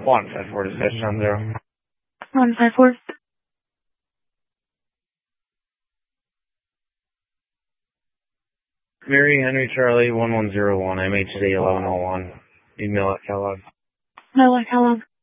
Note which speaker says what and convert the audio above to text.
Speaker 1: 154 dispatch on 0.
Speaker 2: 154.
Speaker 1: Mary Henry Charlie 1101 MHC 1101. Email at Kellogg.
Speaker 2: No, like how long?